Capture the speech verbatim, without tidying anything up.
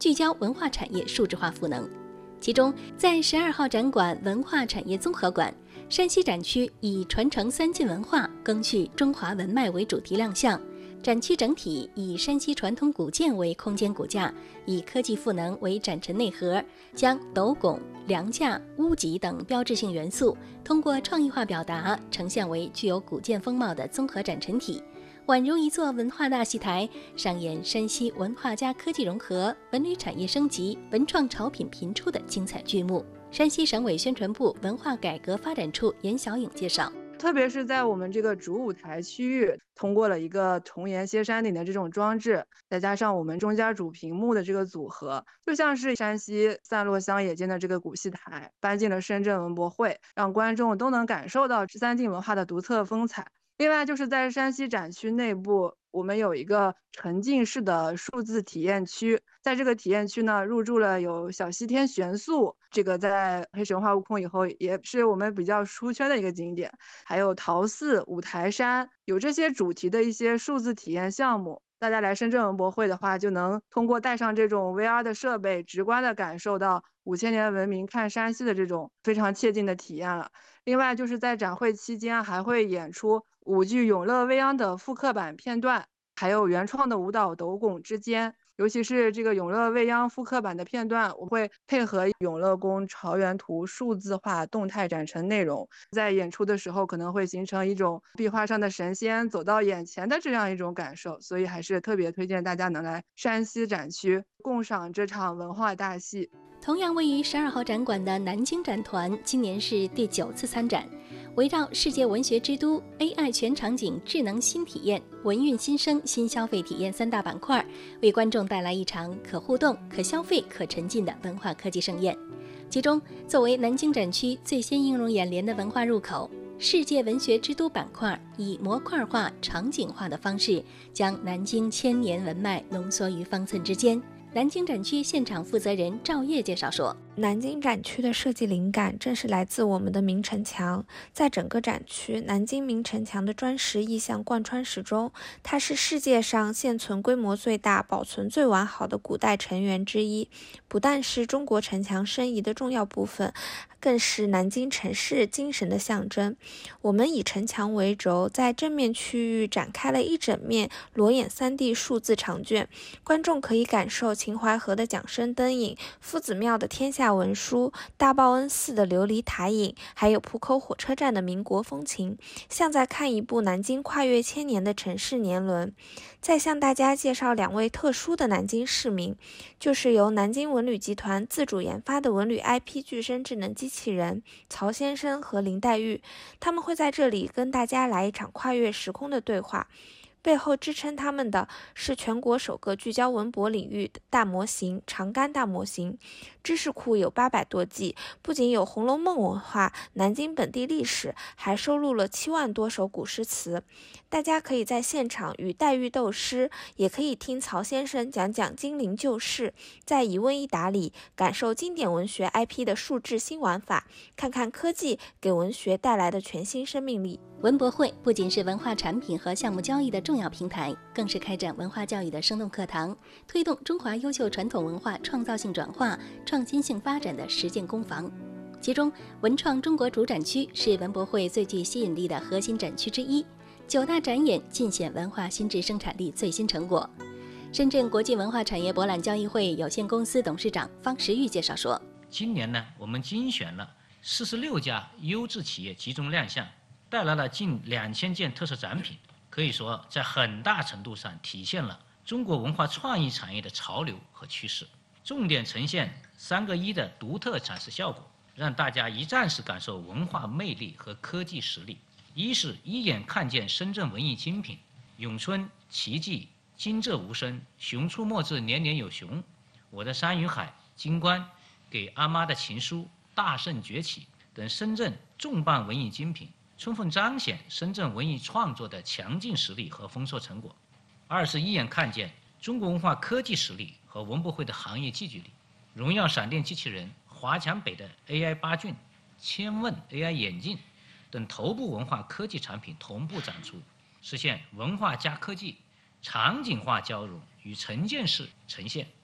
聚焦文化产业数字化赋能。其中，在十二号展馆文化产业综合馆，山西展区以传承三晋文化、赓续中华文脉为主题亮相。展区整体以山西传统古建为空间骨架，以科技赋能为展陈内核，将斗拱、梁架、屋脊等标志性元素通过创意化表达，呈现为具有古建风貌的综合展陈体，宛如一座文化大戏台，上演山西文化加科技融合、文旅产业升级、文创潮品频出的精彩剧目。山西省委宣传部文化改革发展处严小颖介绍。 特别是在我们这个主舞台区域，通过了一个重檐歇山顶的这种装置，再加上我们中间主屏幕的这个组合，就像是山西散落乡野间的这个古戏台搬进了深圳文博会，让观众都能感受到三晋文化的独特风采。另外就是在山西展区内部，我们有一个沉浸式的数字体验区，在这个体验区呢，入驻了有小西天玄宿，这个在黑神话悟空以后也是我们比较出圈的一个景点，还有陶寺、五台山，有这些主题的一些数字体验项目。大家来深圳文博会的话，就能通过带上这种 V R 的设备，直观的感受到五千年文明看山西的这种非常切近的体验了。另外就是在展会期间还会演出舞剧《永乐未央》的复刻版片段，还有原创的舞蹈《斗拱之间》，尤其是这个《永乐未央》复刻版的片段，我会配合永乐宫朝元图数字化动态展陈内容，在演出的时候可能会形成一种壁画上的神仙走到眼前的这样一种感受，所以还是特别推荐大家能来山西展区共赏这场文化大戏。 同样位于十二号展馆的南京展团今年是第九次参展，围绕世界文学之都、A I 全场景智能新体验、文运新生新消费体验三大板块，为观众带来一场可互动、可消费、可沉浸的文化科技盛宴。其中，作为南京展区最先映入眼帘的文化入口，世界文学之都板块以模块化、场景化的方式，将南京千年文脉浓缩于方寸之间。南京展区现场负责人赵烨介绍说， 南京展区的设计灵感正是来自我们的明城墙，在整个展区，南京明城墙的砖石意象贯穿始终，它是世界上现存规模最大、保存最完好的古代城垣之一，不但是中国城墙申遗的重要部分，更是南京城市精神的象征。我们以城墙为轴，在正面区域展开了一整面裸眼 三 D 数字长卷，观众可以感受秦淮河的桨声灯影、夫子庙的天下文书、大报恩寺的琉璃台影，还有浦口火车站的民国风情，像在看一部南京跨越千年的城市年轮。再向大家介绍两位特殊的南京市民，就是由南京文旅集团自主研发的文旅 I P 具身智能机器人曹先生和林黛玉，他们会在这里跟大家来一场跨越时空的对话。背后支撑他们的是全国首个聚焦文博领域的大模型长干大模型，知识库有八百多 G， 不仅有《红楼梦》文化、南京本地历史，还收录了七万多首古诗词。大家可以在现场与黛玉斗诗，也可以听曹先生讲讲金陵旧事，在一问一答里感受经典文学 I P 的数字新玩法，看看科技给文学带来的全新生命力。 文博会不仅是文化产品和项目交易的重要平台，更是开展文化教育的生动课堂，推动中华优秀传统文化创造性转化、创新性发展的实践工坊。其中，文创中国主展区是文博会最具吸引力的核心展区之一，九大展演尽显文化新质生产力最新成果。深圳国际文化产业博览交易会有限公司董事长方时玉介绍说， 今年呢，我们精选了四十六家优质企业集中亮相，带来了近两千件特色展品，可以说在很大程度上体现了中国文化创意产业的潮流和趋势，重点呈现三个一的独特展示效果，让大家一站式感受文化魅力和科技实力。一是一眼看见深圳文艺精品，咏春、奇迹、惊蛰无声、熊出没至年年有熊、我的山与海、金冠、给阿妈的情书、大圣崛起等深圳重磅文艺精品，充分彰显深圳文艺创作的强劲实力和丰硕成果。二是一眼看见中国文化科技实力和文博会的行业聚集力，荣耀闪电机器人、华强北的 A I 八骏、千问 A I 眼镜等头部文化科技产品同步展出，实现文化加科技场景化交融与沉浸式呈现。